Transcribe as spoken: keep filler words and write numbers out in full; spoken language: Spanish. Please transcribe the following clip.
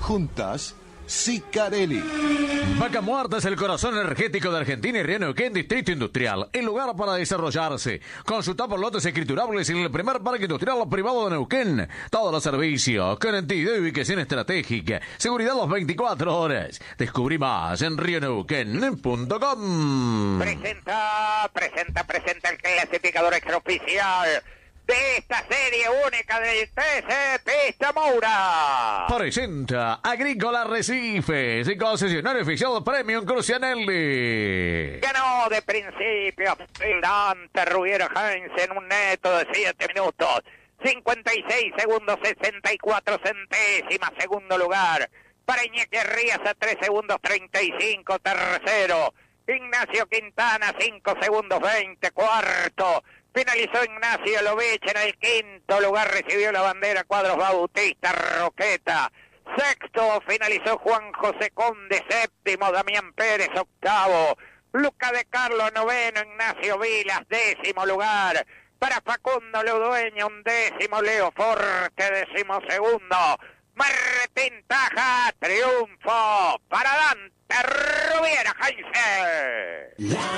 Juntas, Sicarelli. Vaca Muerta es el corazón energético de Argentina y Río Neuquén, Distrito Industrial, el lugar para desarrollarse. Consulta por lotes escriturables en el primer parque industrial privado de Neuquén. Todos los servicios, garantía y ubicación estratégica, seguridad las veinticuatro horas. Descubrí más en río neuquén punto com. Presenta, presenta, presenta el clasificador extraoficial de esta serie única del T C Pista Moura. Presenta Agrícola Arrecifes y concesionario oficial Premium Crucianelli. Ganó de principio el Dante Rubiera Heinz en un neto de siete minutos, cincuenta y seis segundos, sesenta y cuatro centésimas. Segundo lugar para Iñaki Rías a tres segundos, treinta y cinco. Tercero, Ignacio Quintana, cinco segundos, veinte. Cuarto, finalizó Ignacio Lovich en el quinto lugar, recibió la bandera Cuadros Bautista Roqueta. Sexto, finalizó Juan José Conde. Séptimo, Damián Pérez. Octavo, Luca de Carlos. Noveno, Ignacio Vilas. Décimo lugar para Facundo Leudueña. Un décimo, Leo Forte. Décimo segundo, Martín Taja. Triunfo para Dante Rubiera Heinze.